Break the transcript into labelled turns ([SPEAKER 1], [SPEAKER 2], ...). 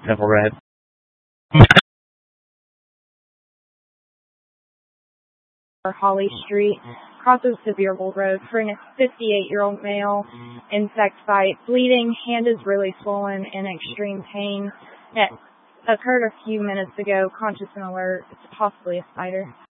[SPEAKER 1] Temple Red.
[SPEAKER 2] Holly Street, crosses Sevierville Road for a 58-year-old male. Insect bite, bleeding, hand is really swollen, in extreme pain. It occurred a few minutes ago, conscious and alert. It's possibly a spider.